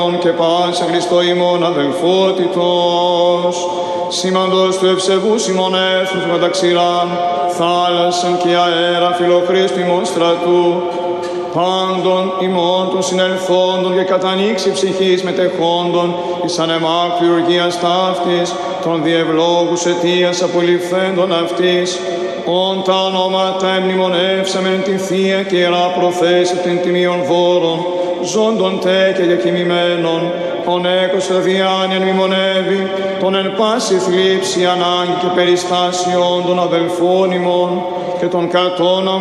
και πάσα Χριστό ημών αδελφότητος, σήμαντος του ευσεβούς ημών έθνους μεταξυράν, θάλασσαν και αέρα φιλοχρήστου ημών στρατού, πάντων ημών των συνελθόντων και κατανοίξη ψυχής μετεχόντων, εις ανεμάκ χειρουργίας ταύτης, των διευλόγους αιτίας απολυφθέντων αυτής, όν τα ονόματα εμνημονεύσαμεν την Θεία και Ιερά Προθέση την τιμίων βόρων, ζώντων τε και διακοιμημένων, ον έκοσα διάνοιαν μνημονεύει, τον εν πάση θλίψη, ανάγκη και περιστάσεων των αδελφών ημών και των κατώνων